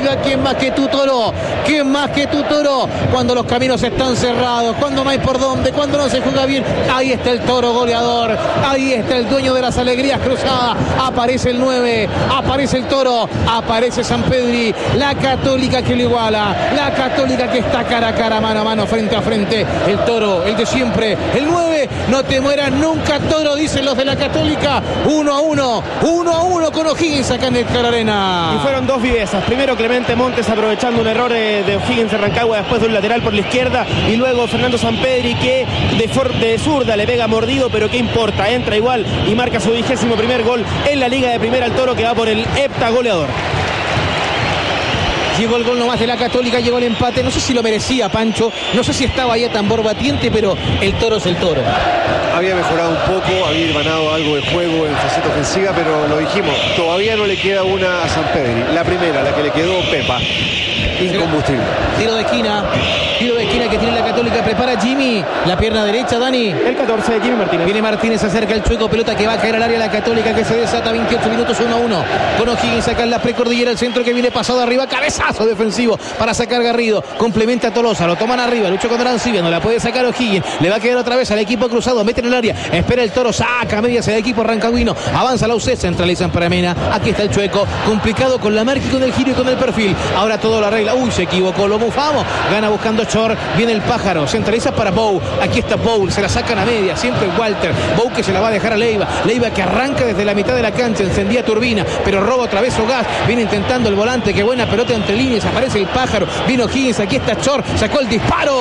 Católica. ¿Quién más que tu Toro? ¿Quién más que tu Toro? Cuando los caminos están cerrados, cuando no hay por dónde, cuando no se juega bien, ahí está el Toro goleador, ahí está el dueño de las alegrías cruzadas. Aparece el 9, aparece el Toro, aparece San Pedri, la Católica que lo iguala, la Católica que está cara a cara, mano a mano, frente a frente. El Toro, el de siempre, el 9, no te mueras nunca, Toro, dicen los de la Católica. 1-1 con O'Higgins acá en el Clararena. Y fueron dos vivezas. Primero Clemente Montes aprovechando un error de O'Higgins de Rancagua después de un lateral por la izquierda, y luego Fernando Sampedri que de zurda le pega mordido, pero qué importa, entra igual y marca su 21º gol en la Liga de Primera al Toro, que va por el heptagoleador. Llegó el gol nomás de la Católica, llegó el empate. No sé si lo merecía Pancho, no sé si estaba ahí a tambor batiente, pero el Toro es el Toro. Había mejorado un poco, había ganado algo de juego en faceta ofensiva, pero lo dijimos, todavía no le queda una a San Pedri. La primera, la que le quedó Pepa, incombustible. Tiro de esquina que tiene la Católica. Prepara Jimmy, la pierna derecha, Dani. El 14 de Jimmy Martínez. Viene Martínez, acerca el Chueco, pelota que va a caer al área de la Católica, que se desata. 28 minutos, 1-1 con O'Higgins acá en la precordillera. El centro que viene pasado arriba, cabezazo defensivo para sacar Garrido, complementa a Tolosa, lo toman arriba, lucha con Arancibia, no la puede sacar O'Higgins, le va a quedar otra vez al equipo cruzado, mete en el área, espera el Toro, saca medias el equipo rancagüino, avanza la UC, centralizan para Mena, aquí está el Chueco, complicado con la marca y con el giro y con el perfil, ahora todo lo arregla, se equivocó, lo bufamos, gana buscando Chor, viene el Pájaro, centraliza para Bou, aquí está Bou, se la sacan a media, siempre Walter, Bou que se la va a dejar a Leiva que arranca desde la mitad de la cancha, encendía turbina, pero roba otra vez Ogaz, viene intentando el volante, qué buena pelota entre líneas, aparece el Pájaro, vino Higgins, aquí está Chor, sacó el disparo,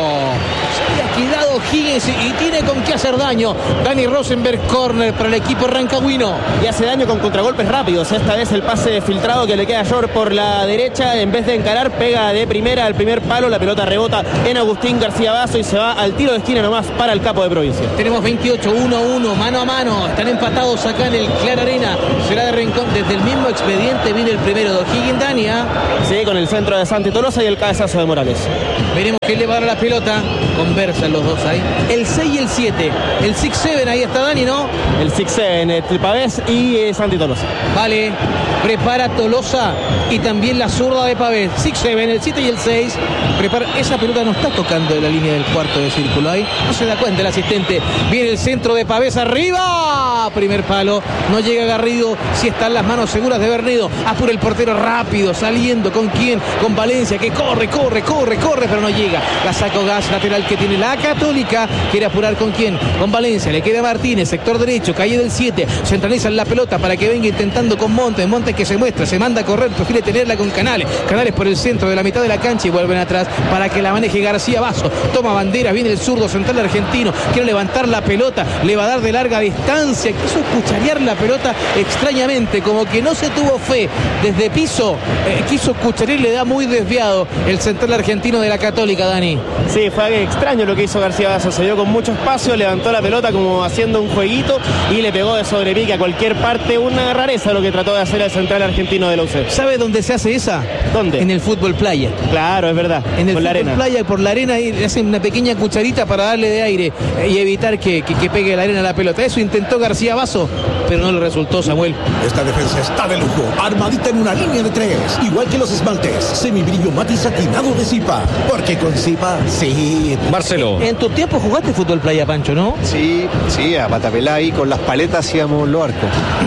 se ha quedado Higgins y tiene con qué hacer daño. Dani Rosenberg, córner para el equipo rancagüino. Y hace daño con contragolpes rápidos, esta vez el pase filtrado que le queda a Chor por la derecha, en vez de encarar, pega de primera al primer palo, la pelota rebota en Agustín García Basso y se va al tiro de esquina nomás para el capo de provincia. Tenemos 28, 1-1, mano a mano, están empatados acá en el Clararena, será de Rincón, desde el mismo expediente viene el primero de O'Higgins, Dania. Sí, con el centro de Santi Tolosa y el cabezazo de Morales. Veremos quién le va a dar la pelota, conversan los dos ahí, el 6 y el 7, el 6-7, ahí está Dani, ¿no? El 6-7, Pavés y Santi Tolosa. Vale, prepara Tolosa y también la zurda de Pavés, 6-7, el 7 y el 6, prepara, esa pelota no está tocando de la línea del cuarto de círculo, ahí no se da cuenta el asistente, viene el centro de Pavés arriba, primer palo, no llega Garrido, si están las manos seguras de Bernedo, apura el portero rápido, saliendo, ¿con quién? Con Valencia, que corre, pero no llega, la sacó Gas, lateral que tiene la Católica, quiere apurar ¿con quién? Con Valencia, le queda Martínez, sector derecho, calle del 7, centralizan la pelota para que venga intentando con Montes que se muestra, se manda a correr, prefiere tenerla con Canales por el centro de la mitad de la cancha y vuelven atrás para que la maneje García Basso, toma bandera, viene el zurdo central argentino, quiere levantar la pelota, le va a dar de larga distancia, quiso cucharear la pelota extrañamente, como que no se tuvo fe, desde piso, quiso cucharear, le da muy desviado el central argentino de la Católica, Dani. Sí, fue extraño lo que hizo García Basso, se dio con mucho espacio, levantó la pelota como haciendo un jueguito y le pegó de sobrepique a cualquier parte, una rareza lo que trató de hacer el central argentino de la UC. ¿Sabe dónde se hace esa? ¿Dónde? En el fútbol playa. Claro, es verdad. En el fútbol playa, por la arena, y le hacen una pequeña cucharita para darle de aire y evitar que pegue la arena a la pelota. Eso intentó García Basso, pero no le resultó, Samuel. Esta defensa está de lujo, armadita en una línea de 3, igual que los esmaltes, semibrillo mate satinado de Zipa, porque con Zipa, sí. Marcelo. En tu tiempo jugaste fútbol playa, Pancho, ¿no? Sí, a patapelá ahí con las paletas hacíamos los arcos.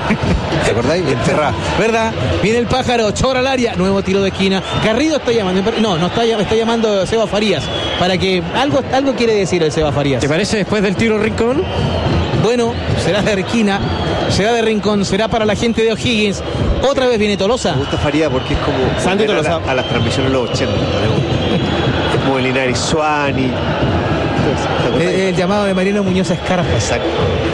¿Te acordáis? Enterrá. ¿Verdad? Viene el Pájaro, Chora al área, nuevo tiro de esquina. Garrido está llamando, está llamando Seba Farías, para que algo quiere decir el Seba Farías. ¿Te parece después del tiro Rincón? Bueno, será de esquina, será de Rincón, será para la gente de O'Higgins. Otra vez viene Tolosa. Me gusta Farías porque es como Santi Tolosa a las transmisiones de los 80, ¿no? Como el Linares Suani. El llamado de Mariano Muñoz Escarpa. Exacto.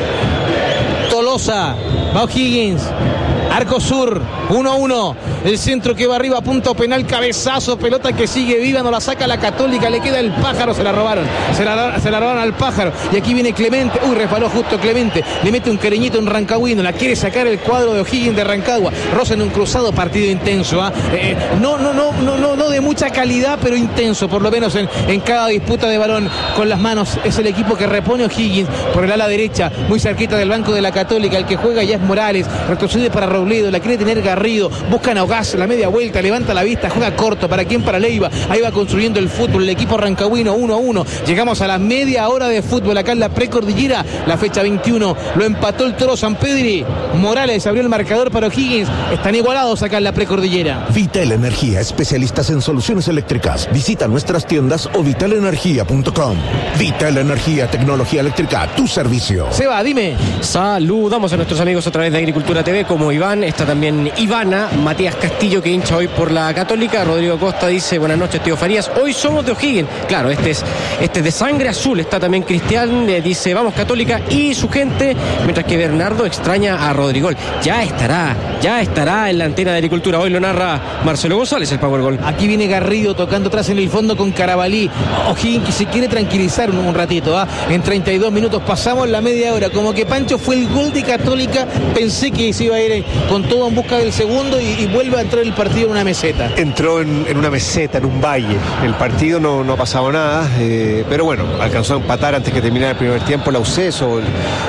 Tolosa, va O'Higgins, Arco Sur, 1-1, el centro que va arriba, punto penal, cabezazo, pelota que sigue viva, no la saca la Católica, le queda el Pájaro, se la robaron al Pájaro, y aquí viene Clemente, resbaló justo Clemente, le mete un cariñito, un rancagüino, la quiere sacar el cuadro de O'Higgins de Rancagua, roza en un cruzado, partido intenso, no de mucha calidad, pero intenso, por lo menos en cada disputa de balón con las manos, es el equipo que repone O'Higgins por el ala derecha, muy cerquita del banco de la Católica, el que juega ya es Morales, retrocede para Robledo, la quiere tener Garrido, buscan a Gas, la media vuelta, levanta la vista, juega corto. ¿Para quién? Para Leiva. Ahí va construyendo el fútbol el equipo rancagüino, 1-1. Llegamos a la media hora de fútbol acá en la precordillera, la fecha 21. Lo empató el Toro Sampedri. Morales abrió el marcador para O'Higgins. Están igualados acá en la precordillera. Vital Energía, especialistas en soluciones eléctricas. Visita nuestras tiendas o vitalenergia.com. Vital Energía, tecnología eléctrica, tu servicio. Seba, dime. Saludamos a nuestros amigos a través de Agricultura TV, como Iván, está también Ivana, Matías Castillo, que hincha hoy por la Católica. Rodrigo Costa dice: buenas noches, tío Farías, hoy somos de O'Higgins. Claro, este es de sangre azul. Está también Cristian, dice: vamos Católica y su gente, mientras que Bernardo extraña a Rodrigo. Ya estará en la antena de Agricultura. Hoy lo narra Marcelo González, el Powerball. Aquí viene Garrido tocando atrás en el fondo con Carabalí. O'Higgins que se quiere tranquilizar un ratito, ¿ah? En 32 minutos pasamos la media hora. Como que Pancho fue el gol de Católica. Pensé que se iba a ir con todo en busca del segundo y vuelve a entrar el partido en una meseta. Entró en una meseta, en un valle. El partido no ha pasado nada, pero bueno, alcanzó a empatar antes que terminara el primer tiempo. La UC, eso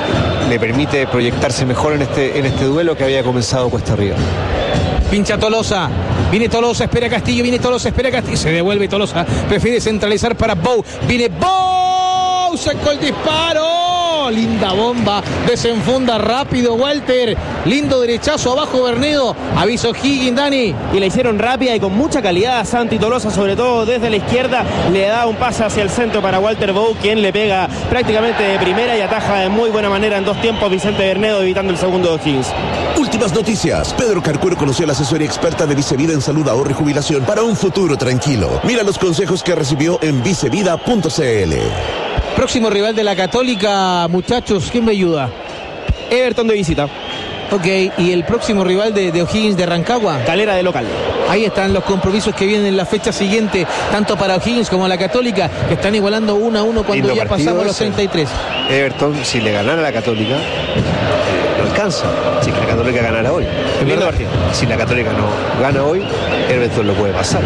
le permite proyectarse mejor en este duelo que había comenzado cuesta arriba. Pincha Tolosa. Viene Tolosa, espera Castillo, viene Tolosa, espera Castillo. Se devuelve Tolosa. Prefiere centralizar para Bou. Viene Bou. Sacó el disparo. Linda bomba. Desenfunda rápido Walter. Lindo derechazo abajo Bernedo. Aviso O'Higgins, Dani. Y la hicieron rápida y con mucha calidad. Santi Tolosa, sobre todo desde la izquierda, le da un pase hacia el centro para Walter Bou, quien le pega prácticamente de primera y ataja de muy buena manera en dos tiempos Vicente Bernedo, evitando el segundo de O'Higgins. Últimas noticias. Pedro Carcuero conoció a la asesoría experta de Vicevida en salud, ahorro y jubilación para un futuro tranquilo. Mira los consejos que recibió en vicevida.cl. Próximo rival de la Católica, muchachos, ¿quién me ayuda? Everton de visita. Ok, y el próximo rival de O'Higgins de Rancagua. Calera de local. Ahí están los compromisos que vienen en la fecha siguiente, tanto para O'Higgins como la Católica, que están igualando 1-1 cuando Lindo ya pasamos los 33. Everton, si le ganara a la Católica, no alcanza. Si la Católica ganara hoy. Lindo partido. Si la Católica no gana hoy, Everton lo puede pasar.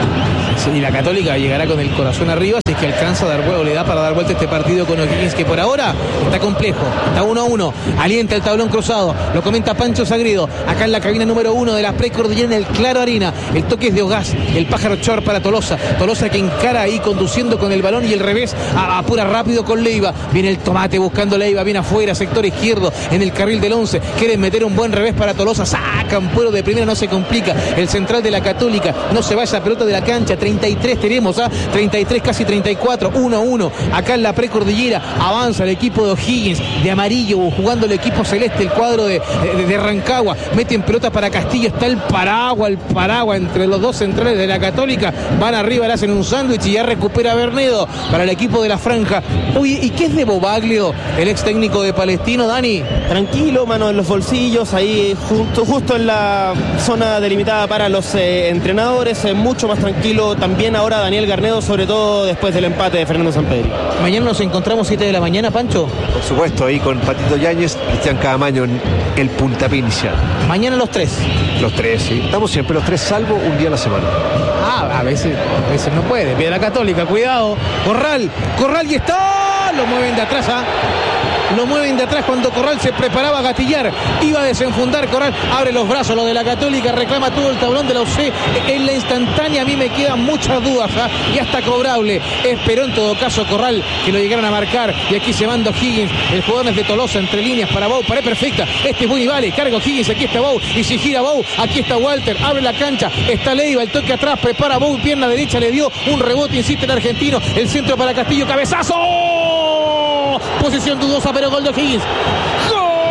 Y la Católica llegará con el corazón arriba, si es que alcanza a dar vuelo, le da para dar vuelta este partido con O'Higgins, que por ahora está complejo, está 1-1, alienta el tablón cruzado, lo comenta Pancho Sagredo, acá en la cabina número 1 de la precordillera en el Claro Arena. El toque es de Ogas, el pájaro chor para Tolosa que encara ahí conduciendo con el balón y el revés, apura rápido con Leiva, viene el tomate buscando Leiva, viene afuera, sector izquierdo, en el carril del 11, quieren meter un buen revés para Tolosa, sacan Puero de primera, no se complica, el central de la Católica, no se va esa pelota de la cancha. 33 tenemos, 33 casi 34, 1-1 acá en la precordillera. Avanza el equipo de O'Higgins de amarillo, jugando el equipo celeste, el cuadro de Rancagua, meten pelota para Castillo, está el paraguas entre los dos centrales de la Católica, van arriba, le hacen un sándwich y ya recupera Bernedo para el equipo de la franja. Uy, ¿y qué es de Bobaglio, el ex técnico de Palestino, Dani? Tranquilo, mano en los bolsillos, ahí justo en la zona delimitada para los entrenadores, mucho más tranquilo también ahora Daniel Garnedo, sobre todo después del empate de Fernando Sampedri. Mañana nos encontramos 7 de la mañana, Pancho. Por supuesto, ahí con Patito Yáñez, Cristian Cadamaño en el puntapié inicial. Mañana los 3. Los 3, sí. Estamos siempre los 3, salvo un día a la semana. A veces no puede. Pide la Católica, cuidado. Corral y está. Lo mueven de atrás, Lo mueven de atrás cuando Corral se preparaba a gatillar. Iba a desenfundar Corral. Abre los brazos, lo de la Católica. Reclama todo el tablón de la UC. En la instantánea a mí me quedan muchas dudas. Y hasta cobrable. Esperó en todo caso Corral que lo llegaran a marcar. Y aquí se manda O'Higgins. El jugador es de Tolosa, entre líneas para Bou. Pared perfecta. Este es bueno y vale. Carga O'Higgins. Aquí está Bou. Y si gira Bou. Aquí está Walter. Abre la cancha. Está Leiva. El toque atrás. Prepara Bou. Pierna derecha. Le dio un rebote. Insiste el argentino. El centro para Castillo. Cabezazo. Posición dudosa, pero gol de O'Higgins. ¡Gol!